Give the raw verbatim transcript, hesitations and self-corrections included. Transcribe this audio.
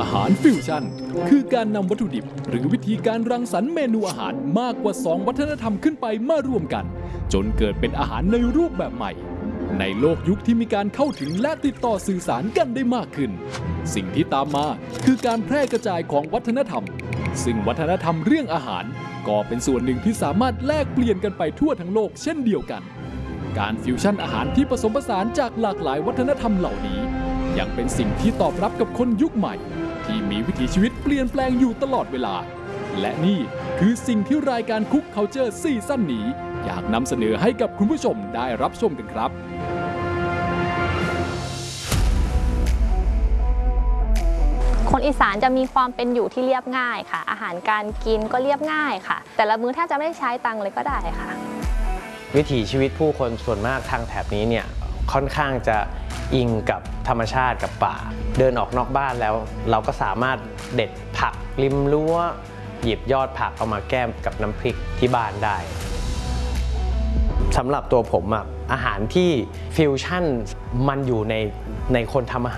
อาหารฟิวชั่นคือการนำวัตถุดิบหรือวิธีการรังสรรค์เมนูอาหารมากกว่าสองวัฒนธรรมขึ้นไปมารวมกันจนเกิดเป็นอาหารในรูปแบบใหม่ในโลกยุคที่มีการเข้าถึงและติดต่อสื่อสารกันได้มากขึ้นสิ่งที่ตามมาคือการแพร่กระจายของวัฒนธรรมซึ่งวัฒนธรรมเรื่องอาหารก็เป็นส่วนหนึ่งที่สามารถแลกเปลี่ยนกันไปทั่วทั้งโลกเช่นเดียวกันการฟิวชั่นอาหารที่ผสมผสานจากหลากหลายวัฒนธรรมเหล่านี้ยังเป็นสิ่งที่ตอบรับกับคนยุคใหม่ที่มีวิถีชีวิตเปลี่ยนแปลงอยู่ตลอดเวลาและนี่คือสิ่งที่รายการคุก Culture ซีซั่นนี้อยากนำเสนอให้กับคุณผู้ชมได้รับชมกันครับคนอีสานจะมีความเป็นอยู่ที่เรียบง่ายค่ะอาหารการกินก็เรียบง่ายค่ะแต่ละมื้อแทบจะไม่ได้ใช้ตังค์เลยก็ได้ค่ะวิถีชีวิตผู้คนส่วนมากทางแถบนี้เนี่ยค่อนข้างจะอิงกับธรรมชาติกับป่าเดินออกนอกบ้านแล้วเราก็สามารถเด็ดผักริมรั้วหยิบยอดผักเอามาแก้มกับน้ำพริกที่บ้านได้สำหรับตัวผมอ่ะอาหารที่ฟิวชั่นมันอยู่ในในคนทำอาหาร